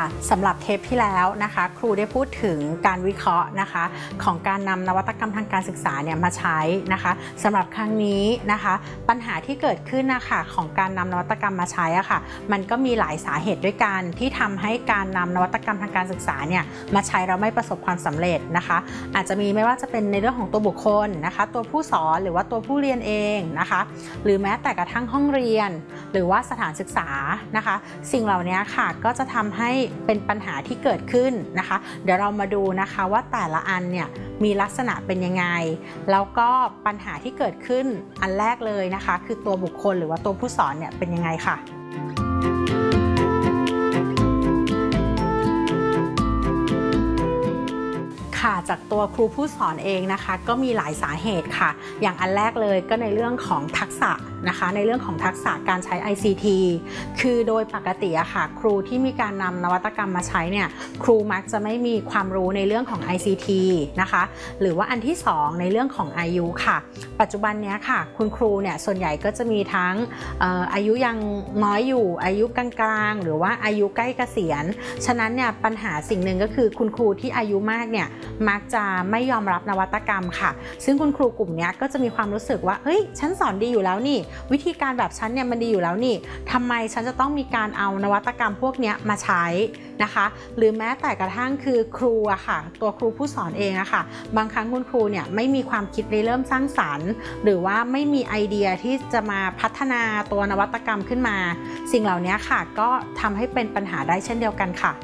สำหรับเทปที่แล้วนะคะครูได้พูดถึงการวิเคราะห์นะคะของการนำนวัตกรรมทางการศึกษาเนี่ยมาใช้นะคะสำหรับครั้งนี้นะคะปัญหาที่เกิดขึ้นนะคะของการนำนวัตกรรมมาใช้อะค่ะมันก็มีหลายสาเหตุด้วยกันที่ทำให้การนำนวัตกรรมทางการศึกษาเนี่ยมาใช้เราไม่ประสบความสำเร็จนะคะอาจจะมีไม่ว่าจะเป็นในเรื่องของตัวบุคคลนะคะตัวผู้สอนหรือว่าตัวผู้เรียนเองนะคะหรือแม้แต่กระทั่งห้องเรียนหรือว่าสถานศึกษานะคะสิ่งเหล่านี้ค่ะก็จะทำให้เป็นปัญหาที่เกิดขึ้นนะคะเดี๋ยวเรามาดูนะคะว่าแต่ละอันเนี่ยมีลักษณะเป็นยังไงแล้วก็ปัญหาที่เกิดขึ้นอันแรกเลยนะคะคือตัวบุคคลหรือว่าตัวผู้สอนเนี่ยเป็นยังไงค่ะจากตัวครูผู้สอนเองนะคะก็มีหลายสาเหตุค่ะอย่างอันแรกเลยก็ในเรื่องของทักษะนะคะในเรื่องของทักษะการใช้ ICT คือโดยปกติอะค่ะครูที่มีการนำนวัตกรรมมาใช้เนี่ยครูมักจะไม่มีความรู้ในเรื่องของ ICT นะคะหรือว่าอันที่2ในเรื่องของอายุค่ะปัจจุบันนี้ค่ะคุณครูเนี่ยส่วนใหญ่ก็จะมีทั้งอายุยังน้อยอยู่อายุกลางๆหรือว่าอายุใกล้เกษียณฉะนั้นเนี่ยปัญหาสิ่งหนึ่งก็คือคุณครูที่อายุมากเนี่ยมักจะไม่ยอมรับนวัตกรรมค่ะซึ่งคุณครูกลุ่มนี้ก็จะมีความรู้สึกว่าเฮ้ยฉันสอนดีอยู่แล้วนี่วิธีการแบบฉันเนี่ยมันดีอยู่แล้วนี่ทำไมฉันจะต้องมีการเอานวัตกรรมพวกนี้มาใช้นะคะหรือแม้แต่กระทั่งคือครูอะค่ะตัวครูผู้สอนเองอะค่ะบางครั้งคุณครูเนี่ยไม่มีความคิดริเริ่มสร้างสรรค์หรือว่าไม่มีไอเดียที่จะมาพัฒนาตัวนวัตกรรมขึ้นมาสิ่งเหล่านี้ค่ะก็ทำให้เป็นปัญหาได้เช่นเดียวกันค่ะ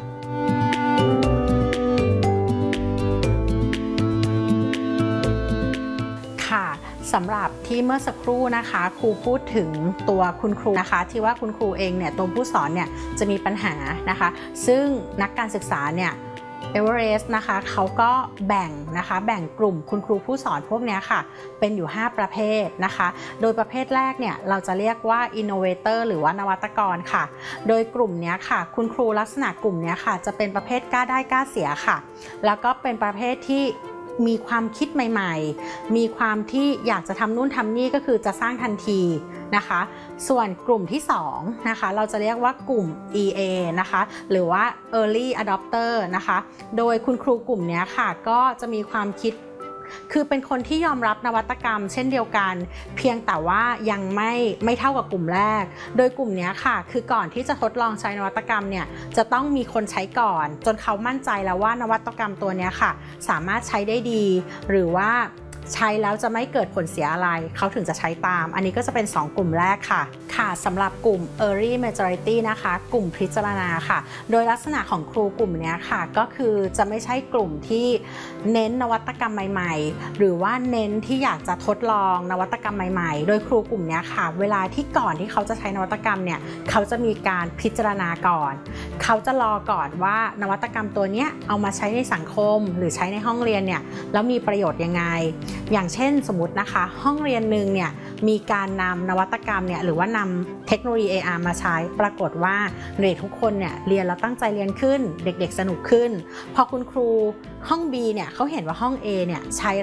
สำหรับที่เมื่อสักครู่นะคะครูพูดถึงตัวคุณครูนะคะที่ว่าคุณครูเองเนี่ยตัวผู้สอนเนี่ยจะมีปัญหานะคะซึ่งนักการศึกษาเนี่ยเอเวอเรสต์นะคะเขาก็แบ่งกลุ่มคุณครูผู้สอนพวกนี้ค่ะเป็นอยู่5ประเภทนะคะโดยประเภทแรกเนี่ยเราจะเรียกว่า innovator หรือว่านวัตกรค่ะโดยกลุ่มนี้ค่ะคุณครูลักษณะกลุ่มนี้ค่ะจะเป็นประเภทกล้าได้กล้าเสียค่ะแล้วก็เป็นประเภทที่มีความคิดใหม่ๆมีความที่อยากจะทำนู่นทำนี่ก็คือจะสร้างทันทีนะคะส่วนกลุ่มที่2นะคะเราจะเรียกว่ากลุ่ม EA นะคะหรือว่า Early Adopter นะคะโดยคุณครูกลุ่มนี้ค่ะก็จะมีความคิดคือเป็นคนที่ยอมรับนวัตกรรมเช่นเดียวกันเพียงแต่ว่ายังไม่เท่ากับกลุ่มแรกโดยกลุ่มนี้ค่ะคือก่อนที่จะทดลองใช้นวัตกรรมเนี่ยจะต้องมีคนใช้ก่อนจนเขามั่นใจแล้วว่านวัตกรรมตัวนี้ค่ะสามารถใช้ได้ดีหรือว่าใช้แล้วจะไม่เกิดผลเสียอะไรเขาถึงจะใช้ตามอันนี้ก็จะเป็น2กลุ่มแรกค่ะสำหรับกลุ่ม Early Majority นะคะกลุ่มพิจารณาค่ะโดยลักษณะของครูกลุ่มนี้ค่ะก็คือจะไม่ใช่กลุ่มที่เน้นนวัตกรรมใหม่ๆหรือว่าเน้นที่อยากจะทดลองนวัตกรรมใหม่ๆโดยครูกลุ่มนี้ค่ะเวลาที่ก่อนที่เขาจะใช้นวัตกรรมเนี่ยเขาจะมีการพิจารณาก่อนเขาจะรอก่อนว่านวัตกรรมตัวนี้เอามาใช้ในสังคมหรือใช้ในห้องเรียนเนี่ยแล้วมีประโยชน์ยังไงอย่างเช่นสมมตินะคะห้องเรียนหนึ่งเนี่ยมีการนำนวัตกรรมเนี่ยหรือว่านำเทคโนโลยี AR มาใช้ปรากฏว่าเด็กทุกคนเนี่ยเรียนแล้วตั้งใจเรียนขึ้นเด็กๆสนุกขึ้นพอคุณครูห้อง B เนี่ยเขาเห็นว่าห้อง A เนี่ยใช้